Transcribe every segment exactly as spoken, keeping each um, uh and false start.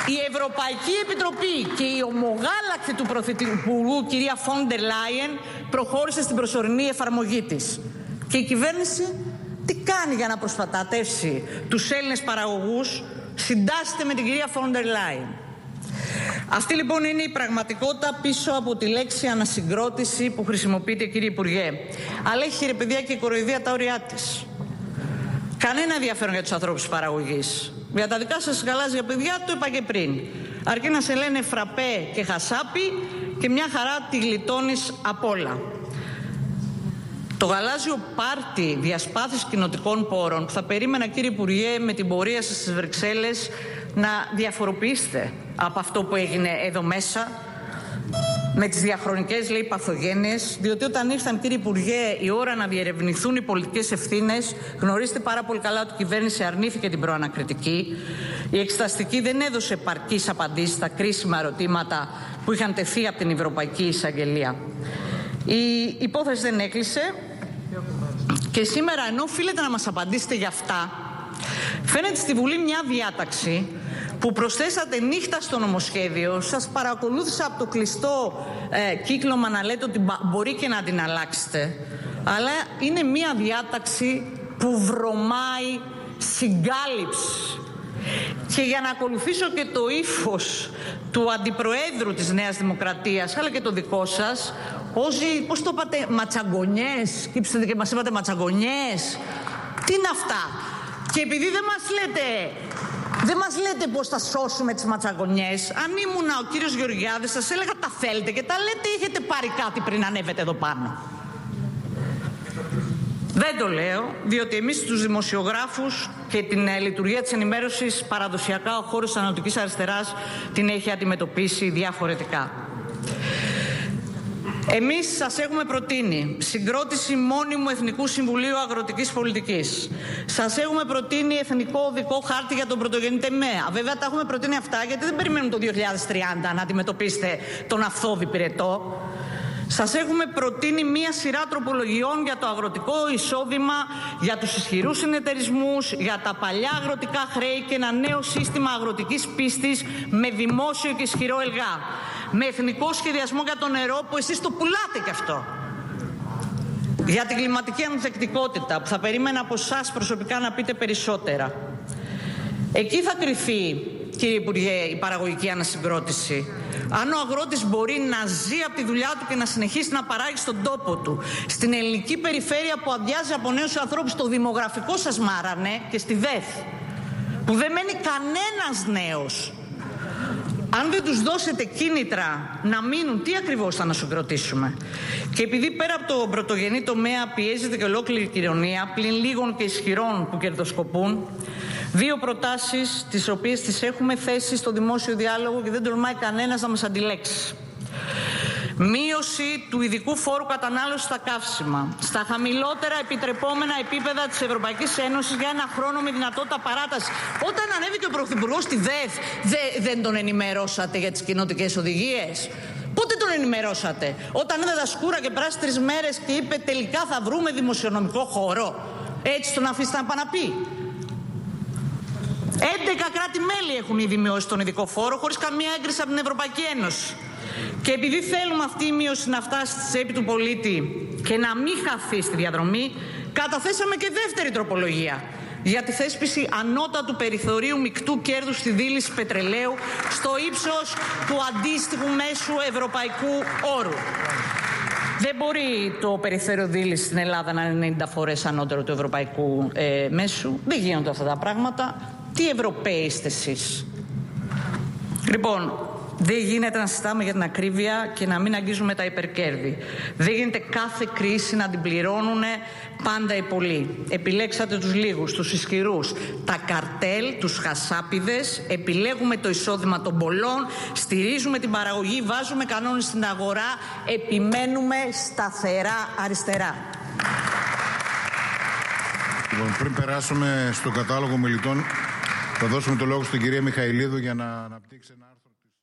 η Ευρωπαϊκή Επιτροπή και η ομογάλακτη του Πρωθυπουργού, κυρία Φόντερ Λάιεν, προχώρησε στην προσωρινή εφαρμογή της. Και η κυβέρνηση τι κάνει για να προστατεύσει τους Έλληνες παραγωγούς? Συντάσσεται με την κυρία Φόντερ Λάιεν. Αυτή λοιπόν είναι η πραγματικότητα πίσω από τη λέξη ανασυγκρότηση που χρησιμοποιείτε, κύριε Υπουργέ. Αλλά έχει, ρε παιδιά, και η κοροϊδία τα όρια της. Κανένα ενδιαφέρον για τους ανθρώπους της παραγωγής. Για τα δικά σας γαλάζια παιδιά, το είπα και πριν. Αρκεί να σε λένε φραπέ και χασάπι και μια χαρά τη γλιτώνεις απ' όλα. Το γαλάζιο πάρτι διασπάθησης κοινοτικών πόρων που θα περίμενα, κύριε Υπουργέ, με την πορεία σας στις Βρυξέλλες να διαφοροποιήσετε από αυτό που έγινε εδώ μέσα με τις διαχρονικές, λέει, παθογένειες, διότι όταν ήρθαν, κύριε Υπουργέ, η ώρα να διερευνηθούν οι πολιτικές ευθύνες, γνωρίζετε πάρα πολύ καλά ότι η κυβέρνηση αρνήθηκε την προανακριτική. Η εξεταστική δεν έδωσε επαρκείς απαντήσεις στα κρίσιμα ερωτήματα που είχαν τεθεί από την Ευρωπαϊκή Εισαγγελία. Η υπόθεση δεν έκλεισε και σήμερα, ενώ οφείλετε να μας απαντήσετε για αυτά, φαίνεται στη Βουλή μια διάταξη που προσθέσατε νύχτα στο νομοσχέδιο. Σας παρακολούθησα από το κλειστό ε, κύκλωμα να λέτε ότι μπορεί και να την αλλάξετε. Αλλά είναι μια διάταξη που βρωμάει συγκάλυψη. Και για να ακολουθήσω και το ύφος του Αντιπροέδρου της Νέας Δημοκρατίας, αλλά και το δικό σας, όσοι, πώς το είπατε, ματσαγκονιές, κύψετε και μας είπατε ματσαγκονιές. Τι είναι αυτά? Και επειδή δεν μας λέτε... Δεν μας λέτε πώς θα σώσουμε τις ματσαγκονιές. Αν ήμουνα ο κύριος Γεωργιάδης, σας έλεγα τα θέλετε και τα λέτε, είχετε πάρει κάτι πριν ανέβετε εδώ πάνω. Δεν το λέω, διότι εμείς τους δημοσιογράφους και την ε, λειτουργία της ενημέρωσης παραδοσιακά ο χώρος της Ανατολικής Αριστεράς την έχει αντιμετωπίσει διαφορετικά. Εμείς σας έχουμε προτείνει συγκρότηση μόνιμου Εθνικού Συμβουλίου Αγροτικής Πολιτικής. Σας έχουμε προτείνει Εθνικό Οδικό Χάρτη για τον Πρωτογενή Τομέα. Βέβαια τα έχουμε προτείνει αυτά γιατί δεν περιμένουν το δύο χιλιάδες τριάντα να αντιμετωπίσετε τον αυθόδη πυρετό. Σας έχουμε προτείνει μία σειρά τροπολογιών για το αγροτικό εισόδημα, για τους ισχυρούς συνεταιρισμούς, για τα παλιά αγροτικά χρέη και ένα νέο σύστημα αγροτικής πίστης με δημόσιο και ισχυρό ΕΛΓΑ. Με εθνικό σχεδιασμό για το νερό που εσείς το πουλάτε κι αυτό. Για την κλιματική ανθεκτικότητα που θα περίμενα από εσάς προσωπικά να πείτε περισσότερα. Εκεί θα κρυφεί, κύριε Υπουργέ, η παραγωγική ανασυγκρότηση. Αν ο αγρότης μπορεί να ζει από τη δουλειά του και να συνεχίσει να παράγει στον τόπο του, στην ελληνική περιφέρεια που αδειάζει από νέους ανθρώπους, στο δημογραφικό σας μάρανε και στη ΔΕΘ, που δεν μένει κανένας νέος. Αν δεν τους δώσετε κίνητρα να μείνουν, τι ακριβώς θα ανασυγκροτήσουμε? Και επειδή πέρα από το πρωτογενή τομέα πιέζεται και ολόκληρη η κοινωνία, πλην λίγων και ισχυρών που κερδοσκοπούν, δύο προτάσεις τις οποίες τις έχουμε θέσει στο δημόσιο διάλογο και δεν τολμάει κανένας να μας αντιλέξει. Μείωση του ειδικού φόρου κατανάλωσης στα καύσιμα στα χαμηλότερα επιτρεπόμενα επίπεδα της Ευρωπαϊκής Ένωσης για ένα χρόνο με δυνατότητα παράταση. Όταν ανέβηκε ο Πρωθυπουργός στη ΔΕΘ, δε, δεν τον ενημερώσατε για τις κοινοτικές οδηγίες? Πότε τον ενημερώσατε? Όταν είδε τα σκούρα και πράσι τρεις μέρες και είπε τελικά θα βρούμε δημοσιονομικό χώρο? Έτσι τον αφήσετε να πάει να πει? έντεκα κράτη-μέλη έχουν ήδη μειώσει τον ειδικό φόρο χωρίς καμία έγκριση από την Ευρωπαϊκή Ένωση. Και επειδή θέλουμε αυτή η μείωση να φτάσει στη τσέπη του πολίτη και να μην χαθεί στη διαδρομή, καταθέσαμε και δεύτερη τροπολογία για τη θέσπιση ανώτατου περιθωρίου μεικτού κέρδους στη δίληση πετρελαίου στο ύψος του αντίστοιχου μέσου ευρωπαϊκού όρου. Δεν μπορεί το περιθώριο δίλησης στην Ελλάδα να είναι ενενήντα φορές ανώτερο του ευρωπαϊκού ε, μέσου. Δεν γίνονται αυτά τα πράγματα. Τι Ευρωπαίοι είστε εσείς? Λοιπόν, δεν γίνεται να συζητάμε για την ακρίβεια και να μην αγγίζουμε τα υπερκέρδη. Δεν γίνεται κάθε κρίση να την πληρώνουν πάντα οι πολλοί. Επιλέξατε τους λίγους, τους ισχυρούς, τα καρτέλ, τους χασάπιδες. Επιλέγουμε το εισόδημα των πολλών, στηρίζουμε την παραγωγή, βάζουμε κανόνες στην αγορά, επιμένουμε σταθερά αριστερά. Λοιπόν, πριν περάσουμε στο κατάλογο μιλητών, θα δώσουμε το λόγο στην κυρία Μιχαηλίδου για να αναπτύξει ένα άρθρο.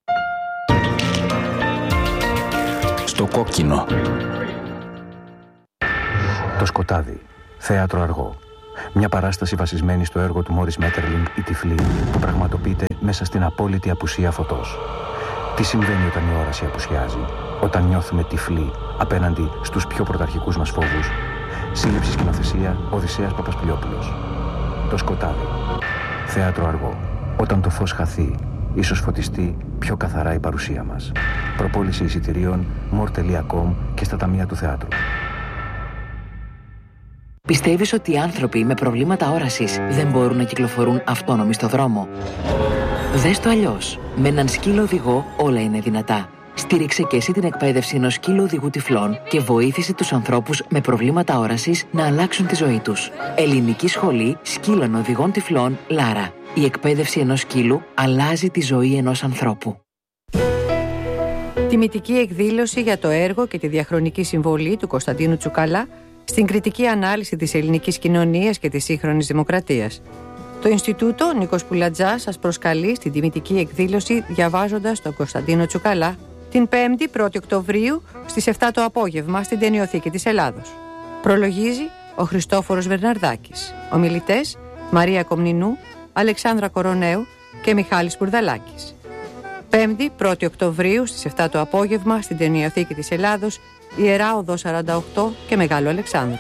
Στο κόκκινο. Το σκοτάδι. Θέατρο αργό. Μια παράσταση βασισμένη στο έργο του Μόρις Μέττερλινγκ «Η Τυφλή», που πραγματοποιείται μέσα στην απόλυτη απουσία φωτός. Τι συμβαίνει όταν η όραση απουσιάζει, όταν νιώθουμε τυφλοί απέναντι στους πιο πρωταρχικούς μας φόβους? Σύλληψη σκηνοθεσία Οδυσσέας Παπασπηλιόπουλος. Το σκοτάδι. Θέατρο αργό. Όταν το φως χαθεί, ίσως φωτιστεί πιο καθαρά η παρουσία μας. Προπόληση εισιτηρίων μορ τελεία κομ και στα ταμεία του θεάτρου. Πιστεύεις ότι οι άνθρωποι με προβλήματα όρασης δεν μπορούν να κυκλοφορούν αυτόνομοι στο δρόμο? Δες το αλλιώς. Με έναν σκύλο οδηγό όλα είναι δυνατά. Στήριξε και εσύ την εκπαίδευση ενός σκύλου οδηγού τυφλών και βοήθησε τους ανθρώπους με προβλήματα όρασης να αλλάξουν τη ζωή τους. Ελληνική Σχολή Σκύλων Οδηγών Τυφλών Λάρα. Η εκπαίδευση ενός σκύλου αλλάζει τη ζωή ενός ανθρώπου. Τιμητική εκδήλωση για το έργο και τη διαχρονική συμβολή του Κωνσταντίνου Τσουκαλά στην κριτική ανάλυση της ελληνικής κοινωνίας και της σύγχρονης δημοκρατίας. Το Ινστιτούτο Νίκος Πουλατζάς σας προσκαλεί στην τιμητική εκδήλωση διαβάζοντας τον Κωνσταντίνο Τσουκαλά την πέμπτη πρώτη Οκτωβρίου στις επτά το απόγευμα στην Ταινιοθήκη της Ελλάδος. Προλογίζει ο Χριστόφορος Βερναρδάκης. Ομιλητές Μαρία Κομνηνού, Αλεξάνδρα Κοροναίου και Μιχάλης Μπουρδαλάκης. πέμπτη πρώτη Οκτωβρίου στις επτά το απόγευμα στην Ταινιοθήκη της Ελλάδος, Ιερά Οδός σαράντα οκτώ και Μεγάλο Αλεξάνδρου.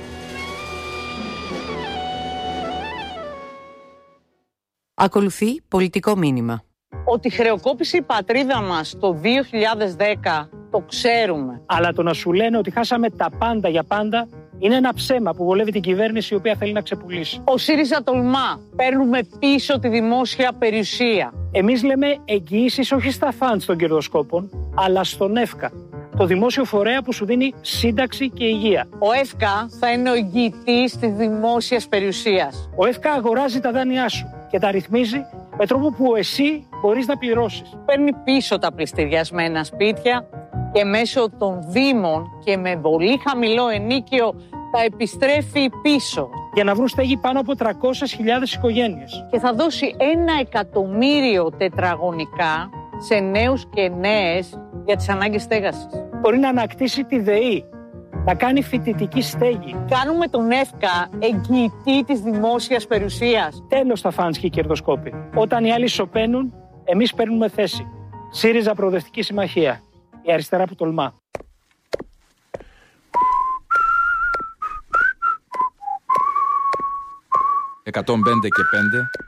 Ακολουθεί πολιτικό μήνυμα. Ότι χρεοκόπησε η πατρίδα μας το δύο χιλιάδες δέκα, το ξέρουμε. Αλλά το να σου λένε ότι χάσαμε τα πάντα για πάντα είναι ένα ψέμα που βολεύει την κυβέρνηση η οποία θέλει να ξεπουλήσει. Ο ΣΥΡΙΖΑ τολμά. Παίρνουμε πίσω τη δημόσια περιουσία. Εμείς λέμε εγγυήσεις όχι στα φαντς των κερδοσκόπων, αλλά στον ΕΦΚΑ. Το δημόσιο φορέα που σου δίνει σύνταξη και υγεία. Ο ΕΦΚΑ θα είναι ο εγγυητής της δημόσιας περιουσίας. Ο ΕΦΚΑ αγοράζει τα δάνειά σου και τα ρυθμίζει με τρόπο που εσύ μπορείς να πληρώσεις. Παίρνει πίσω τα πληστηριασμένα σπίτια και μέσω των δήμων και με πολύ χαμηλό ενίκιο τα επιστρέφει πίσω. Για να βρουν στέγη πάνω από τριακόσιες χιλιάδες οικογένειες. Και θα δώσει ένα εκατομμύριο τετραγωνικά σε νέους και νέες για τις ανάγκες στέγασης. Μπορεί να ανακτήσει τη ΔΕΗ, να κάνει φοιτητική στέγη. Κάνουμε τον ΕΦΚΑ εγγυητή της δημόσιας περιουσίας. Τέλος τα φαντς και οι κερδοσκόποι. Όταν οι άλλοι σωπαίνουν, εμείς παίρνουμε θέση. ΣΥΡΙΖΑ Προοδευτική Συμμαχία. Η αριστερά που τολμά. εκατόν πέντε και πέντε